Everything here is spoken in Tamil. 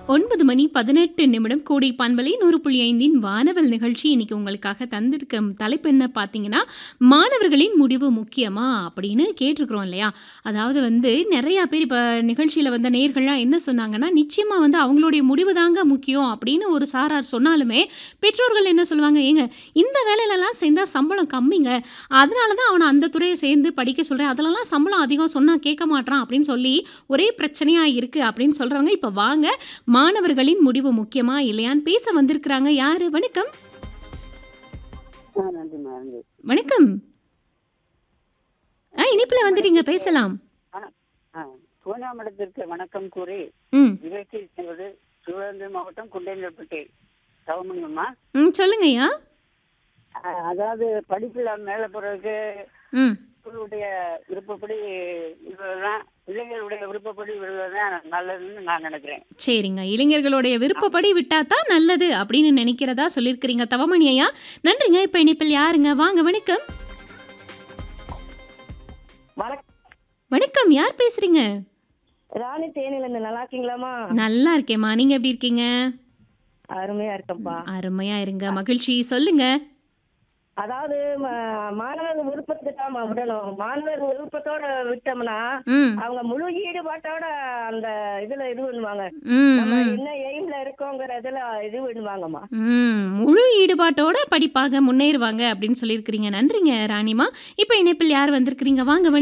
9 மணி 18 நிமிடம் கோடை பண்பலை 100.5 வானவல் நிகழ்ச்சி இன்னைக்கு உங்களுக்காக தந்திருக்க தலைப்பு என்ன பார்த்தீங்கன்னா, மாணவர்களின் முடிவு முக்கியமா? அப்படின்னு கேட்டிருக்கிறோம் இல்லையா? அதாவது நெறையா பேர் இப்ப நிகழ்ச்சியில வந்த நேயர்கள்லாம் என்ன சொன்னாங்கன்னா, நிச்சயமா அவங்களுடைய முடிவு தாங்க முக்கியம் அப்படின்னு ஒரு சாரார் சொன்னாலுமே, பெற்றோர்கள் என்ன சொல்லுவாங்க, "ஏங்க இந்த வேலையிலலாம் சேர்ந்தா சம்பளம் கம்மிங்க. அதனால தான் அவன அந்த துறைய சேர்ந்து படிக்க சொல்றேன். அதுலலாம் சம்பளம் அதிகம் சொன்னா கேட்க மாட்றான்" அப்படின்னு சொல்லி ஒரே பிரச்சனையா இருக்கு அப்படின்னு சொல்றவங்க, இப்ப வாங்க மாணவர்களின் முடிவு முக்கியமா இல்லையான்னு பேச வந்திருக்கிறாங்க. யாரு? வணக்கம். நன்றிம்மா, நன்றி. வணக்கம். இணைப்புல வந்துட்டீங்க, பேசலாம். ஆ, ஆ, திருவண்ணாமலத்திற்கு வணக்கம் கூறி ம். நிகழ்ச்சி செய்வது சிவகங்கை மாவட்டம் குண்டேங்கல்பட்டி சௌமங்கம்மா. சொல்லுங்கய்யா. அதாவது படிப்புல மேல போறதுக்கு ம். இவருடைய விருப்பப்படி இவர்தான் இளைஞர்களுடைய விருப்பப்படி இவர்தான் நல்லதுன்னு நான் நினைக்கிறேன். சரிங்க. இளைஞர்களுடைய விருப்பப்படி விட்டா தான் நல்லது அப்படின்னு நினைக்கிறதா சொல்லியிருக்கிறீங்க தவமணி ஐயா. நன்றிங்க. இப்ப இணைப்பில் யாருங்க? வாங்க. வணக்கம். வணக்கம். வணக்கம். யார் பேசுறீங்க? ராணி தேனில இருந்து நல்லா இருக்கீங்களாமா? நல்லா இருக்கேம்மா. நீங்க எப்படி இருக்கீங்க? அருமையா இருக்கேன்ப்பா. அருமையா இருங்க. மகிழ்ச்சி. சொல்லுங்க. அதாவது மாணவர் விருப்பத்துக்கு தான் விடணும். மாணவர் விருப்பத்தோட விட்டோம்னா ம். அவங்க முழு ஈடுபாட்டோட அந்த இதுல இது பண்ணுவாங்க. ம். நம்ம ம். என்ன எய்ம்ல இருக்கோங்கிற இதுல இது பண்ணுவாங்கம்மா. முழு ஈடுபாட்டோட படிப்பாக முன்னேறுவாங்க அப்படின்னு சொல்லியிருக்கிறீங்க. நன்றிங்க ராணிமா. இப்ப இணைப்பில் யார் வந்திருக்கிறீங்க? வாங்க.